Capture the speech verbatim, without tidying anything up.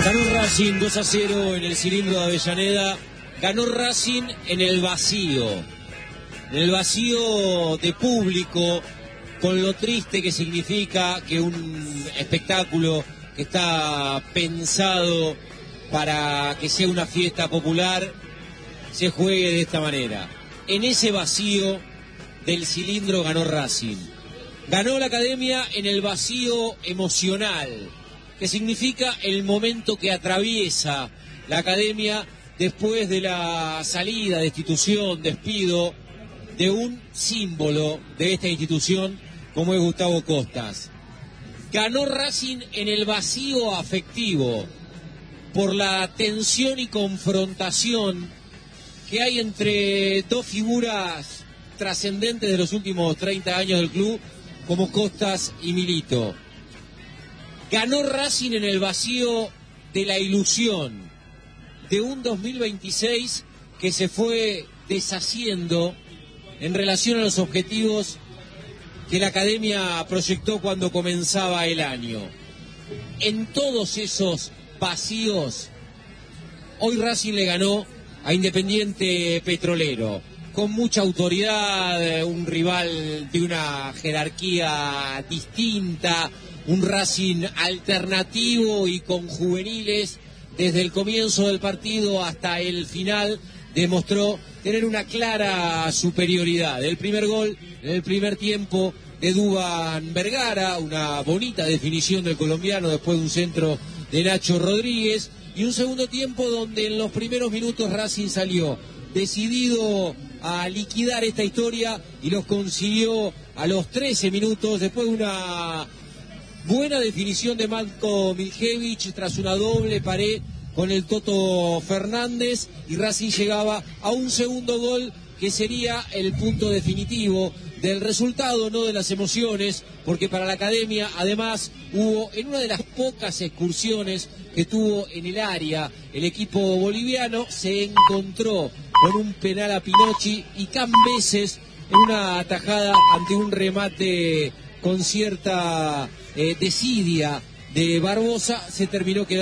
Ganó Racing dos a cero en el cilindro de Avellaneda. Ganó Racing en el vacío. En el vacío de público, con lo triste que significa que un espectáculo que está pensado para que sea una fiesta popular se juegue de esta manera. En ese vacío del cilindro ganó Racing. Ganó la Academia en el vacío emocional, que significa el momento que atraviesa la Academia después de la salida, destitución, despido de un símbolo de esta institución como es Gustavo Costas. Ganó Racing en el vacío afectivo por la tensión y confrontación que hay entre dos figuras trascendentes de los últimos treinta años del club como Costas y Milito. Ganó Racing en el vacío de la ilusión de un dos mil veintiséis que se fue deshaciendo en relación a los objetivos que la Academia proyectó cuando comenzaba el año. En todos esos vacíos, hoy Racing le ganó a Independiente Petrolero, con mucha autoridad, un rival de una jerarquía distinta, un Racing alternativo y con juveniles. Desde el comienzo del partido hasta el final demostró tener una clara superioridad. El primer gol en el primer tiempo de Duván Vergara, una bonita definición del colombiano después de un centro de Nacho Rodríguez, y un segundo tiempo donde en los primeros minutos Racing salió decidido a liquidar esta historia y los consiguió a los trece minutos después de una buena definición de Marco Miljevic tras una doble pared con el Toto Fernández, y Racing llegaba a un segundo gol que sería el punto definitivo del resultado, no de las emociones, porque para la Academia además hubo, en una de las pocas excursiones que tuvo en el área el equipo boliviano, se encontró con un penal a Pinocchi y Cambeses en una atajada ante un remate con cierta eh, desidia de Barbosa, se terminó quedando